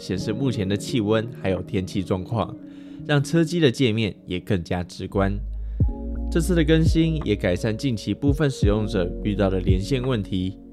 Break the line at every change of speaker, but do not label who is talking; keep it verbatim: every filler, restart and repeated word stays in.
显示目前的气温还有天气状况，让车机的界面也更加直观。这次的更新也改善近期部分使用者遇到的连线问题，